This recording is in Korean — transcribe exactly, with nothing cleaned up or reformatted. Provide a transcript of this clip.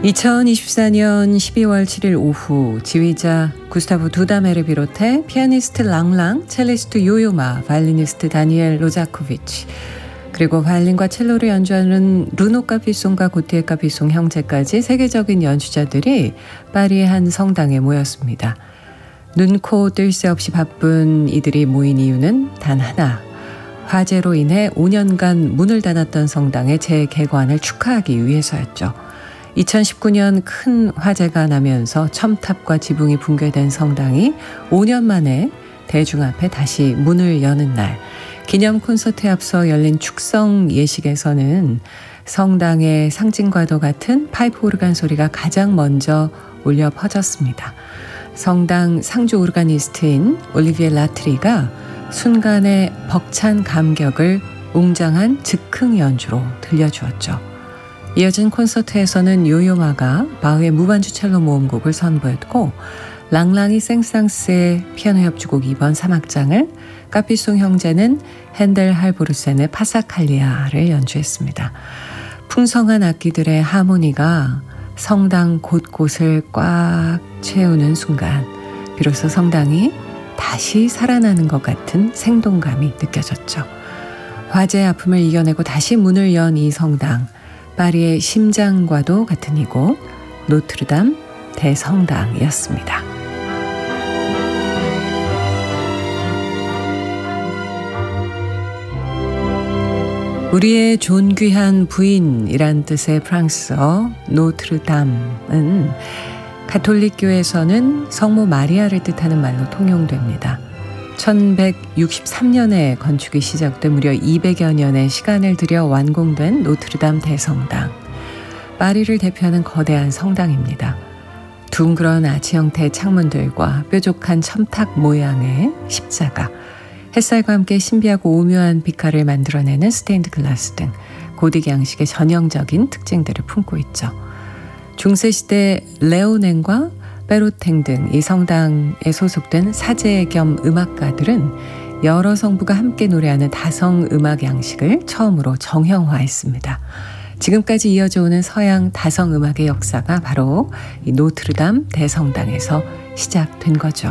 이천이십사 년 십이월 칠일 오후 지휘자 구스타브 두다메를 비롯해 피아니스트 랑랑, 첼리스트 요요마, 바이올리니스트 다니엘 로자코비치, 그리고 바이올린과 첼로를 연주하는 루노 카피송과 고티에 카피송 형제까지 세계적인 연주자들이 파리의 한 성당에 모였습니다. 눈코 뜰 새 없이 바쁜 이들이 모인 이유는 단 하나, 화재로 인해 오 년간 문을 닫았던 성당의 재개관을 축하하기 위해서였죠. 이천십구 년 큰 화재가 나면서 첨탑과 지붕이 붕괴된 성당이 오 년 만에 대중 앞에 다시 문을 여는 날, 기념 콘서트에 앞서 열린 축성 예식에서는 성당의 상징과도 같은 파이프 오르간 소리가 가장 먼저 울려 퍼졌습니다. 성당 상주 오르가니스트인 올리비에 라트리가 순간의 벅찬 감격을 웅장한 즉흥 연주로 들려주었죠. 이어진 콘서트에서는 요요마가 바흐의 무반주 첼로 모음곡을 선보였고, 랑랑이 생상스의 피아노 협주곡 이 번 삼 악장을, 카피송 형제는 핸델 할보르센의 파사칼리아를 연주했습니다. 풍성한 악기들의 하모니가 성당 곳곳을 꽉 채우는 순간, 비로소 성당이 다시 살아나는 것 같은 생동감이 느껴졌죠. 화재의 아픔을 이겨내고 다시 문을 연 이 성당, 파리의 심장과도 같은 이곳, 노트르담 대성당이었습니다. 우리의 존귀한 부인이란 뜻의 프랑스어 노트르담은 가톨릭교에서는 성모 마리아를 뜻하는 말로 통용됩니다. 천백육십삼 년에 건축이 시작돼 무려 이백여 년의 시간을 들여 완공된 노트르담 대성당. 파리를 대표하는 거대한 성당입니다. 둥그런 아치 형태의 창문들과 뾰족한 첨탑 모양의 십자가, 햇살과 함께 신비하고 오묘한 빛깔을 만들어내는 스테인드 글라스 등 고딕 양식의 전형적인 특징들을 품고 있죠. 중세시대 레오넨과 베로탱 등 이 성당에 소속된 사제 겸 음악가들은 여러 성부가 함께 노래하는 다성 음악 양식을 처음으로 정형화했습니다. 지금까지 이어져 오는 서양 다성 음악의 역사가 바로 이 노트르담 대성당에서 시작된 거죠.